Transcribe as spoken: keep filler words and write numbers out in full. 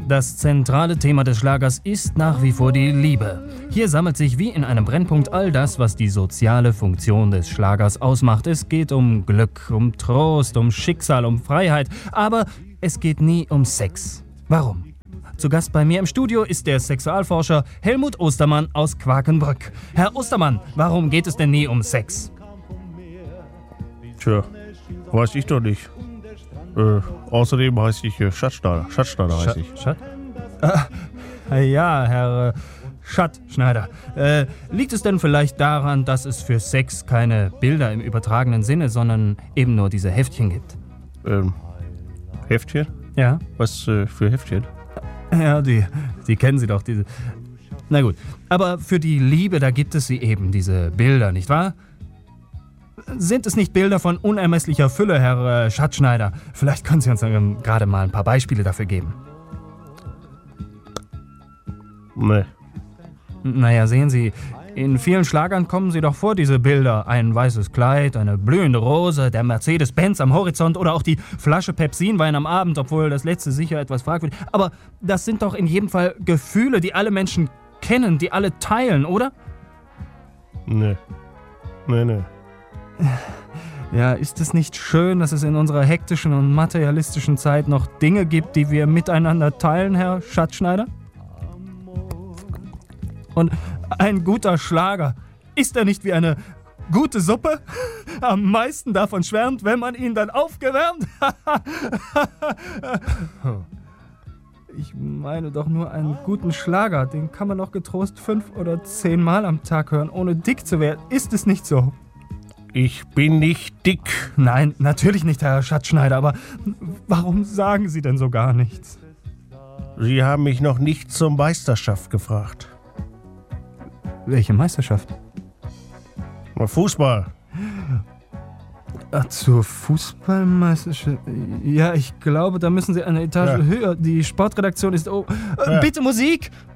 Das zentrale Thema des Schlagers ist nach wie vor die Liebe. Hier sammelt sich wie in einem Brennpunkt all das, was die soziale Funktion des Schlagers ausmacht. Es geht um Glück, um Trost, um Schicksal, um Freiheit, aber es geht nie um Sex. Warum? Zu Gast bei mir im Studio ist der Sexualforscher Helmut Ostermann aus Quakenbrück. Herr Ostermann, warum geht es denn nie um Sex? Tja, weiß ich doch nicht. Äh, außerdem heiße ich äh, Schatzschneider. Schatzschneider heiße Schat, ich. Schat? Ah, ja, Herr äh, Schatzschneider. Äh, liegt es denn vielleicht daran, dass es für Sex keine Bilder im übertragenen Sinne, sondern eben nur diese Heftchen gibt? Ähm, Heftchen? Ja. Was äh, für Heftchen? Ja, die, die kennen Sie doch, diese... Na gut, aber für die Liebe, da gibt es sie eben, diese Bilder, nicht wahr? Sind es nicht Bilder von unermesslicher Fülle, Herr äh, Schatzschneider? Vielleicht können Sie uns ähm, gerade mal ein paar Beispiele dafür geben. Nee. Naja, sehen Sie, in vielen Schlagern kommen sie doch vor, diese Bilder. Ein weißes Kleid, eine blühende Rose, der Mercedes-Benz am Horizont oder auch die Flasche Pepsinwein am Abend, obwohl das letzte sicher etwas fragwürdig. Aber das sind doch in jedem Fall Gefühle, die alle Menschen kennen, die alle teilen, oder? Nee. Nee, nee. Ja, ist es nicht schön, dass es in unserer hektischen und materialistischen Zeit noch Dinge gibt, die wir miteinander teilen, Herr Schatzschneider? Und ein guter Schlager, ist er nicht wie eine gute Suppe? Am meisten davon schwärmt, wenn man ihn dann aufgewärmt. Ich meine doch nur einen guten Schlager, den kann man doch getrost fünf oder zehn Mal am Tag hören, ohne dick zu werden. Ist es nicht so? Ich bin nicht dick. Nein, natürlich nicht, Herr Schatzschneider, aber warum sagen Sie denn so gar nichts? Sie haben mich noch nicht zur Meisterschaft gefragt. Welche Meisterschaft? Fußball. Ach, zur Fußballmeisterschaft? Ja, ich glaube, da müssen Sie eine Etage Ja. höher. Die Sportredaktion ist... Oh, äh, Ja. bitte Musik!